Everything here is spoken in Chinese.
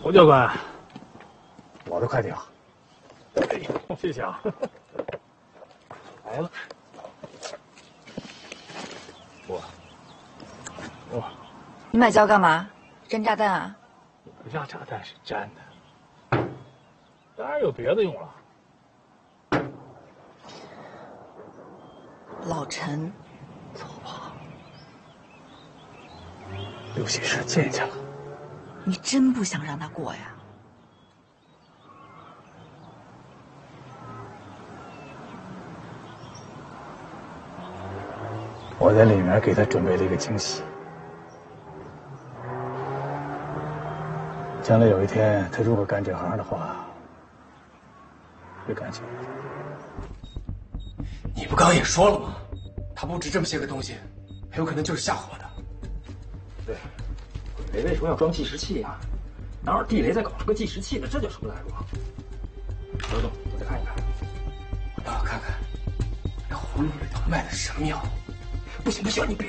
侯教官，我的快递啊！哎，谢谢啊。来了。我， 你买胶干嘛？粘炸弹啊？ 不叫炸弹，是粘的。当然有别的用了。 老陈， 走吧。刘喜事见见了。 你真不想让他过呀？ 我在里面给他准备了一个惊喜。将来有一天，他如果干这行的话，会感谢我的。 你不刚也说了吗？他布置这么些个东西，很有可能就是吓唬我的。 对，鬼雷为什么要装计时器呀？哪有地雷再搞出个计时器的？这叫什么来路啊？刘总，我再看一看。 让我看看，这葫芦里头卖的是什么药？不行不行，你别。